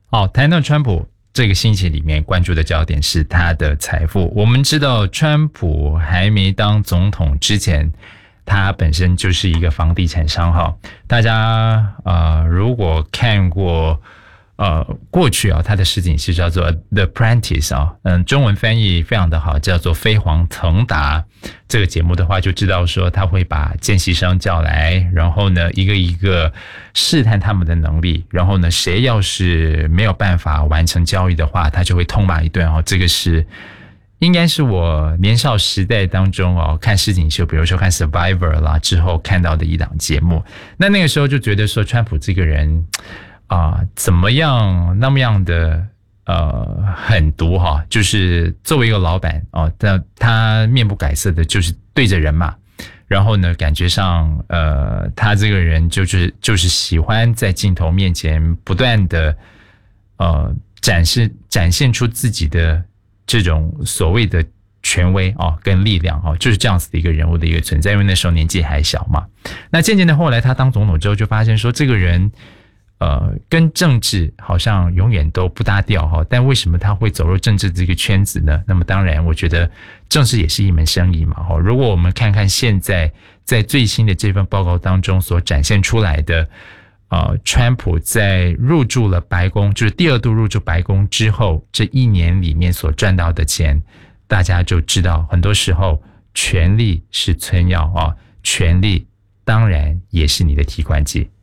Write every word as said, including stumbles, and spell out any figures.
好，谈到川普这个星期里面关注的焦点是他的财富。我们知道川普还没当总统之前，他本身就是一个房地产商哈。大家呃如果看过呃过去啊他的事情是叫做 The Apprentice 啊，嗯，中文翻译非常的好，叫做飞黄腾达。这个节目的话就知道说他会把见习生叫来，然后呢一个一个试探他们的能力，然后呢谁要是没有办法完成交易的话，他就会痛骂一顿哦。这个是应该是我年少时代当中哦看实景秀，比如说看 Survivor 啦之后看到的一档节目。那那个时候就觉得说川普这个人啊、呃、怎么样那么样的呃狠毒哈，就是作为一个老板哦，他他面不改色的就是对着人嘛。然后呢感觉上呃他这个人就是就是喜欢在镜头面前不断的呃展示展现出自己的这种所谓的权威哦跟力量哦，就是这样子的一个人物的一个存在。因为那时候年纪还小嘛。那渐渐的后来他当总统之后就发现说这个人呃，跟政治好像永远都不搭调哈，但为什么他会走入政治这个圈子呢？那么当然，我觉得政治也是一门生意嘛哈。如果我们看看现在在最新的这份报告当中所展现出来的，呃，川普在入驻了白宫，就是第二度入驻白宫之后，这一年里面所赚到的钱，大家就知道，很多时候权力是春药啊，权力当然也是你的提款机。